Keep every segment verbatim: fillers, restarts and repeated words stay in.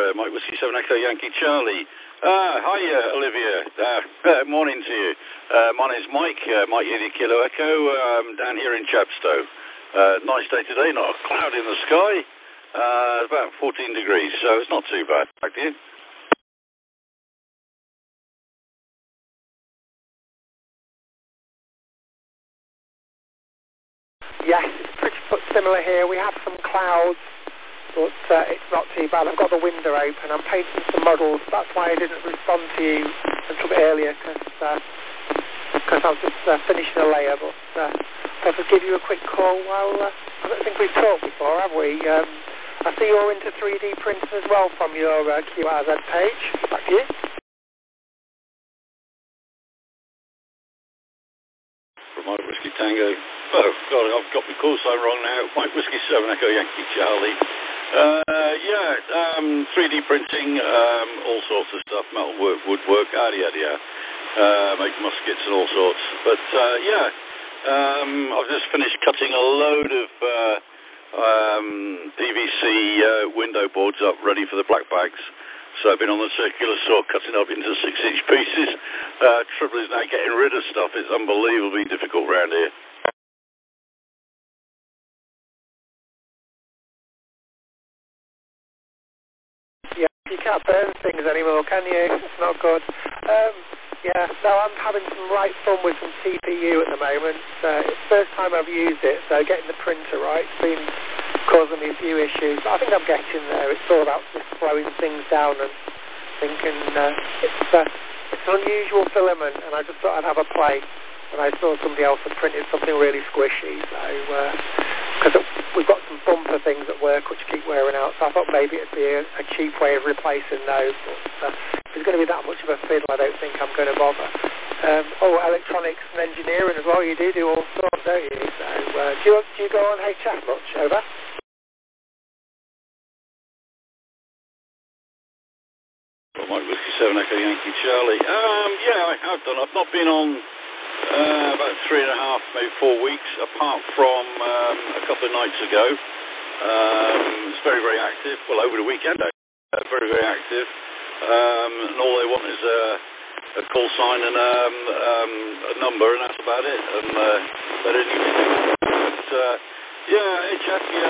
uh, Mike Whiskey seven Echo Yankee Charlie. Uh, hi, uh, Olivia. Uh, uh, morning to you. Uh, my name's Mike, uh, Mike Yankee Kilo Echo, um, down here in Chepstow. Uh, nice day today, not a cloud in the sky. Uh, about fourteen degrees, so it's not too bad. Back to you. Yes, it's pretty similar here. We have some clouds, but uh, it's not too bad. I've got the window open. I'm painting some models. That's why I didn't respond to you until a bit earlier, because uh, I was just uh, finishing a layer. But uh, I thought I'd give you a quick call. Well, uh, I don't think we've talked before, have we? Um, I see you're into three D printing as well from your uh, Q R Z page. Back to you. From Mike Whiskey Tango. Oh, God, I've got my call sign wrong now. Mike Whiskey seven Echo Yankee Charlie. Uh, yeah, um, three D printing, um, all sorts of stuff, metal work, woodwork, yada, yada, yada. Uh, make muskets and all sorts. But, uh, yeah, um, I've just finished cutting a load of uh, um, P V C uh, window boards up, ready for the black bags. So I've been on the circular saw cutting up into six-inch pieces. Uh, trouble is now getting rid of stuff. It's unbelievably difficult around here. Yeah, you can't burn things anymore, can you? It's not good. Um, yeah, no, I'm having some right fun with some C P U at the moment. Uh, it's the first time I've used it, so getting the printer right, it's been causing me a few issues. But I think I'm getting there. It's all about just slowing things down and thinking uh, it's, uh, it's an unusual filament, and I just thought I'd have a play. And I saw somebody else had printed something really squishy, so because uh, we've got some bumper things at work which keep wearing out, so I thought maybe it'd be a, a cheap way of replacing those. But uh, if it's going to be that much of a fiddle, I don't think I'm going to bother. Um, oh, electronics and engineering as well. You do do all sorts, don't you? So uh, do you do you go on H F much? Over. Well, Mike Whiskey seven Echo Yankee Charlie. Um, yeah, I have done. I've not been on uh, about three and a half, maybe four weeks, apart from um, a couple of nights ago. Um, it's very, very active. Well, over the weekend, uh, very, very active. Um, and all they want is a, a call sign and um, um, a number, and that's about it. And uh, they don't need anything. But uh, yeah, H F, yeah.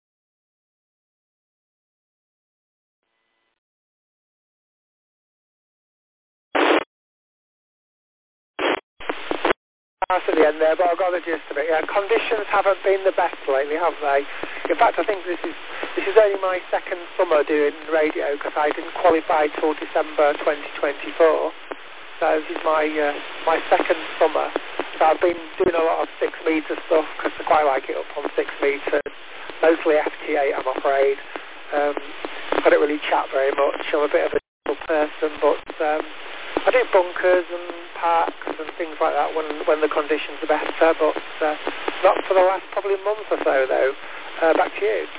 That's at the end there, but I've got the gist of it. Yeah, conditions haven't been the best lately, have they? In fact, I think this is this is only my second summer doing radio, because I didn't qualify till December twenty twenty-four. So this is my uh, my second summer. So I've been doing a lot of six metre stuff, because I quite like it up on six metres. Mostly F T eight, I'm afraid. Um, I don't really chat very much. I'm a bit of a simple person, but um, I do bunkers and parks and things like that when when the conditions are better, but uh, not for the last probably month or so, though. Uh, back to you.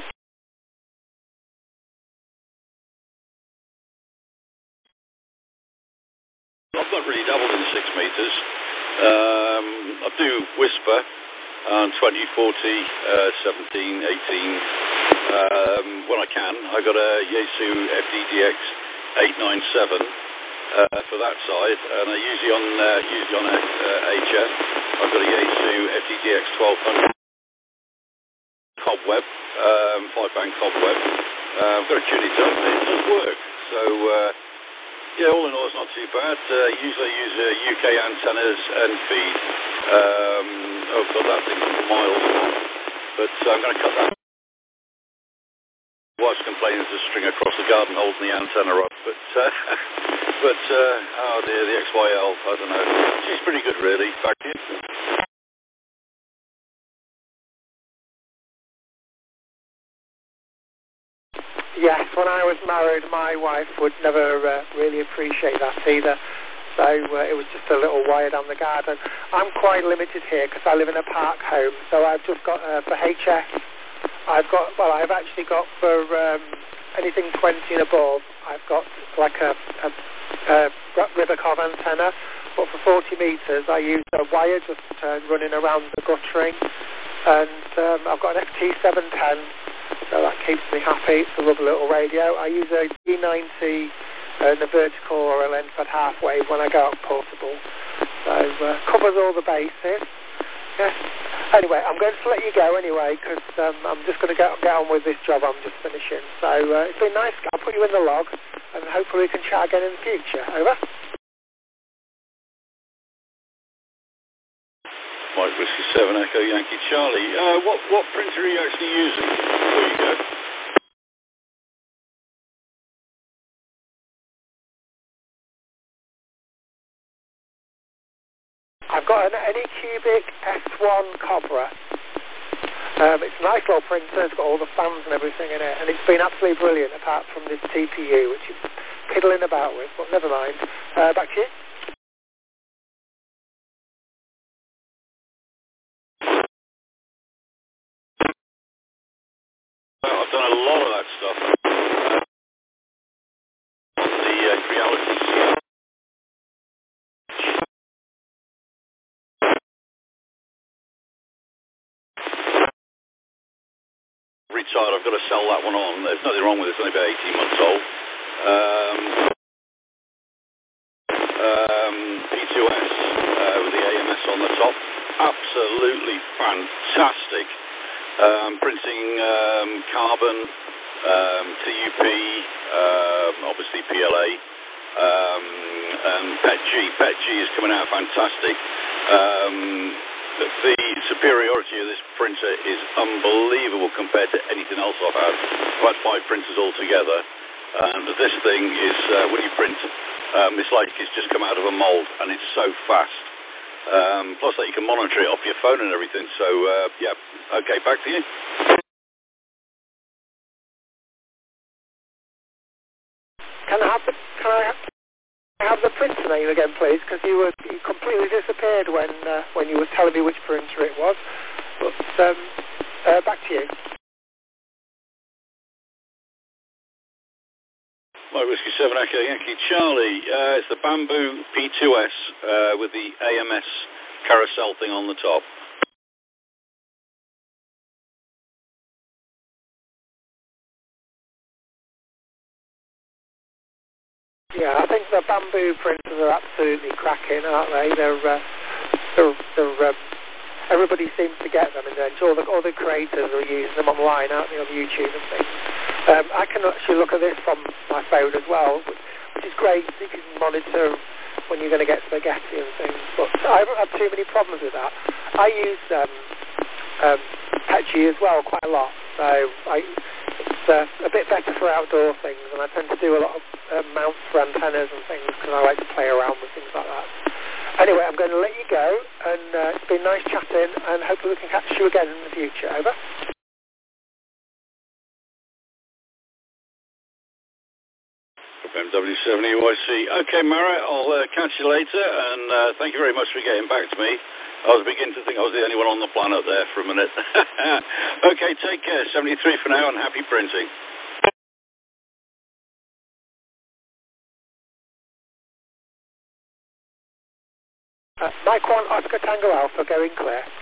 I've not really dabbled in six metres. Um, I do whisper on twenty, forty, uh, seventeen, eighteen. Um, when I can. I got a Yaesu F D D X eight ninety-seven. Uh, for that side, and I usually on uh, usually on a, uh, H F. I've got a Yaesu F D D X twelve hundred cobweb, um, five band cobweb. Uh, I've got to tune it up, and it does work. So uh, yeah, all in all, it's not too bad. Uh, usually I use uh, U K antennas and feed. Um, I've got that thing for miles, but uh, I'm going to cut that. Wife's complaining there's a string across the garden holding the antenna up, but uh, but uh, oh dear, the X Y L, I don't know. She's pretty good, really. Back to you. Yes, when I was married, my wife would never uh, really appreciate that either. So uh, it was just a little wire down the garden. I'm quite limited here because I live in a park home, so I've just got uh, for H F. I've got, well, I've actually got for um, anything twenty and above, I've got like a, a, a Rivercov antenna, but for forty metres I use a wire just uh, running around the guttering, and um, I've got an F T seven ten, so that keeps me happy. It's a lovely little radio. I use a D ninety in the vertical or a Lensford half wave when I go out portable. So uh, covers all the bases. Yes. Anyway, I'm going to let you go anyway because um, I'm just going to get, get on with this job I'm just finishing. So uh, it's been nice. I'll put you in the log and hopefully we can chat again in the future. Over. Mike Whiskey seven Echo Yankee Charlie. Uh, what, what printer are you actually using? There you go. I've got an Anycubic S one Cobra. Um, it's a nice little printer, it's got all the fans and everything in it, and it's been absolutely brilliant apart from this T P U, which it's piddling about with, but never mind. Uh, back to you. Well, I've done a lot of that stuff. Uh, the uh, reality retired, I've got to sell that one on. There's nothing wrong with it, it's only about eighteen months old. Um, um, P two S uh, with the A M S on the top. Absolutely fantastic. Um, printing um, carbon, um, T U P, um, obviously P L A, um, and P E T G. P E T G is coming out fantastic. Um, the, the superiority of this printer is unbelievable compared to anything else I've had. I've had five printers altogether, and this thing is, uh, when you print, um, it's like it's just come out of a mould, and it's so fast. Um, plus that you can monitor it off your phone and everything. So, uh, yeah. Okay, back to you. Can I have the, can I have, have the printer name again, please? Because you were you completely disappeared when uh, when you were telling me which printer it was. But um, uh, back to you. My Whiskey seven Echo Yankee Charlie. Uh, it's the Bamboo P two S uh, with the A M S carousel thing on the top. Yeah, I think the Bamboo printers are absolutely cracking, aren't they? They're, uh, they're, they're um, everybody seems to get them, and then all the, all the creators are using them online, aren't they, on YouTube and things. Um, I can actually look at this from my phone as well, which is great. You can monitor when you're going to get spaghetti and things, but I haven't had too many problems with that. I use um, um, P E T G as well quite a lot, so I, it's uh, a bit better for outdoor things, and I tend to do a lot of uh, mounts for antennas and things because I like to play around with things like that. Anyway, I'm going to let you go, and uh, it's been nice chatting, and hopefully we can catch you again in the future. Over. M W seven E Y C. Okay, Mara, I'll uh, catch you later, and uh, thank you very much for getting back to me. I was beginning to think I was the only one on the planet there for a minute. Okay, take care. seventy-three for now, and happy printing. Uh, Mike one, Oscar Tango Alpha, going clear.